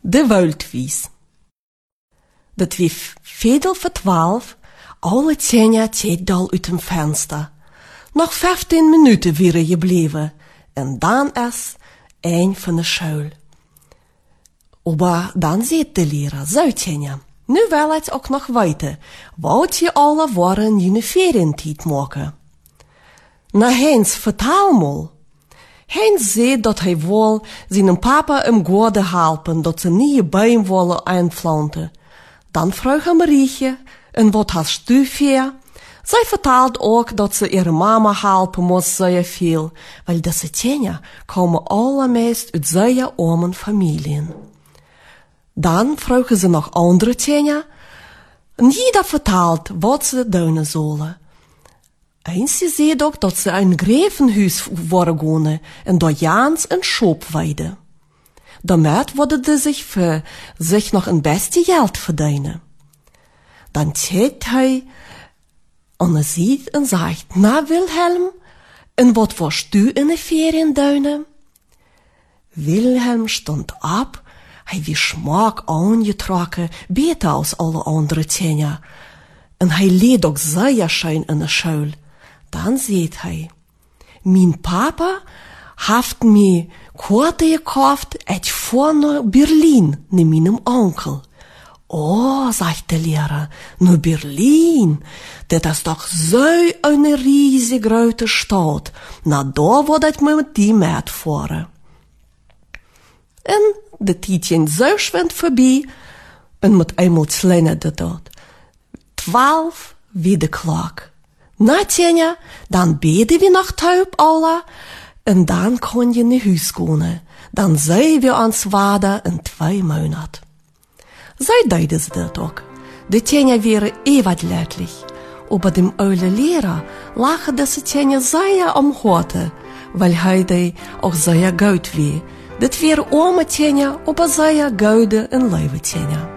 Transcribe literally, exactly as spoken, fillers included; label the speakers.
Speaker 1: De Wildwies. Dat wie Vedel voor twaalf, alle Tjenja keek al uit een venster. Nog vijftien minuten waren gebleven, en dan is een van de schuil. Maar dan ziet de leraar, zo Tjenja, nu wil het ook nog weten, wat je alle waren in de ferientijd maken. Na Heinz vertaal mal. Heinz zei dat hij wil zijn papa hem goede helpen, dat ze niet bij willen aanplanten. Dan vroeg hij Marietje, en wat hast du voor? Zij vertelt ook dat ze ihre mama helpen moest zeer veel, want deze Tjenja komen allermeest uit zeer arme familien. Dan vroegen ze nog andere Tjenja, en jeder vertelt wat ze doen zullen. Eentje zei ook dat ze een grevenhuis worden gaan en door Jans een schop weiden. Daarmee wilden ze zich voor zich nog een beste geld verdienen. Dan kijkt hij en hij ziet en zegt, na Wilhelm, en wat was u in de ferienduinen? Wilhelm stond op, hij was smaak aangetrokken, beter als alle andere Tjenja. En hij leed ook zeer schön in de schuil. Dan zegt hij, mijn papa heeft me kaarten gekauft uit voor naar Berlin, naar mijn onkel. Oh, zegt de leraar, naar Berlin, dat is toch zo'n riesige grote stad. Nou, daar word ik me met die met voeren. En de tijdje zo schwint voorbij, en met eenmaal slingerde dat. Twaalf wie de klok. Na Tjenja, dan beden we nog thuis alle, en dan kon je naar huis gaan. Dan zijn we ons vader in twee maanden. Zij deden ze dat ook. De Tjenja waren even leidlich. Aber dem oude leraar lagen deze Tjenja zeer om hoorde, weil hij die ook zeer goed was. Dat waren arme Tjenja, aber zeer goede en lieve Tjenja.